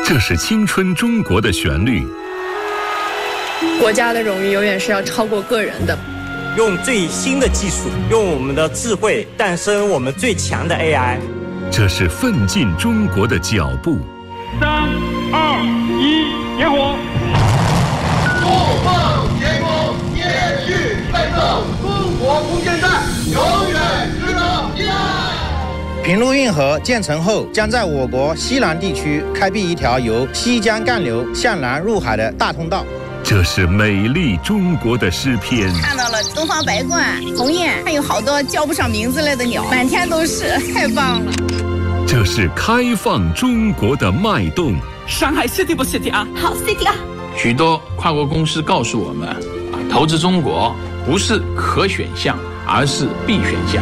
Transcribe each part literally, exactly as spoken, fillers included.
这是青春中国的旋律。 国家的荣誉永远是要超过个人的。 用最新的技术，用我们的智慧诞生我们最强的 A I。 这是奋进中国的脚步。 三、二、一，点火！ 怒放天空，延续奋斗，中国空间站永远值得依赖。 平陆运河建成后，将在我国西南地区开辟一条由西江干流向南入海的大通道。 这是美丽中国的诗篇。 看到了东方白鹳、鸿雁，还有好多叫不上名字来的鸟，满天都是，太棒了。 这是开放中国的脉动。 上海 City 不 City 啊？ 好 City 啊！ 许多跨国公司告诉我们，投资中国不是可选项，而是必选项。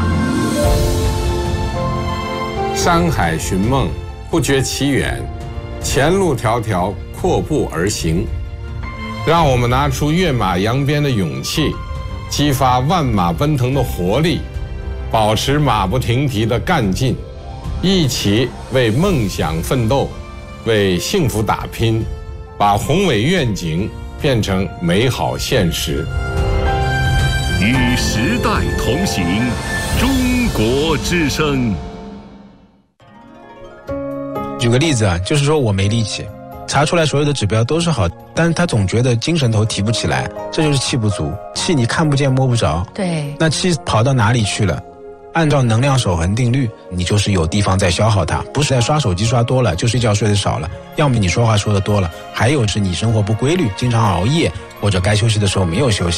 山海寻梦，不觉其远，前路迢迢，阔步而行。让我们拿出跃马扬鞭的勇气，激发万马奔腾的活力，保持马不停蹄的干劲，一起为梦想奋斗，为幸福打拼，把宏伟愿景变成美好现实。 与时代同行，中国之声。 举个例子啊，就是说我没力气，查出来所有的指标都是好，但是他总觉得精神头提不起来，这就是气不足。气你看不见摸不着， 对， 那气跑到哪里去了？按照能量守恒定律，你就是有地方在消耗它，不是在刷手机刷多了，就睡觉睡得少了，要么你说话说得多了，还有是你生活不规律，经常熬夜，或者该休息的时候没有休息。